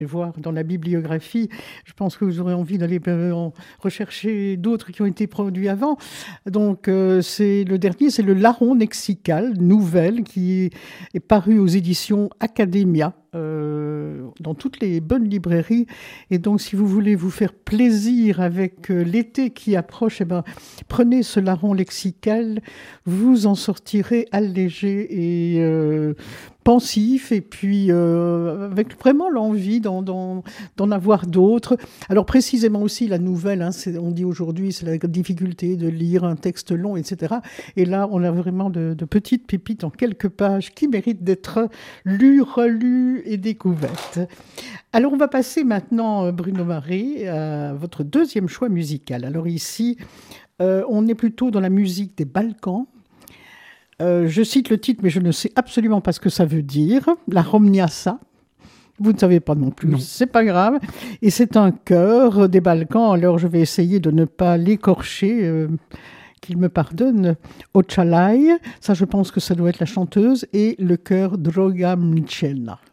voir dans la bibliographie. Je pense que vous aurez envie d'aller en rechercher d'autres qui ont été produits avant. Donc, c'est le dernier, c'est le Larron lexical, nouvelle, qui est paru aux éditions Academia, dans toutes les bonnes librairies. Et donc, si vous voulez vous faire plaisir avec l'été qui approche, eh ben, prenez ce Larron lexical, vous en sortirez allégé et pensif, et puis avec vraiment l'envie d'en avoir d'autres. Alors précisément aussi la nouvelle, hein, on dit aujourd'hui c'est la difficulté de lire un texte long, etc. Et là on a vraiment de petites pépites en quelques pages qui méritent d'être lues, relues et découvertes. Alors on va passer maintenant, Bruno Marais, à votre deuxième choix musical. Alors ici, on est plutôt dans la musique des Balkans. Je cite le titre, mais je ne sais absolument pas ce que ça veut dire. La Romniassa. Vous ne savez pas non plus, c'est pas grave. Et c'est un chœur des Balkans, alors je vais essayer de ne pas l'écorcher, qu'il me pardonne. Ochalai, ça je pense que ça doit être la chanteuse, et le chœur Droga Mnichena.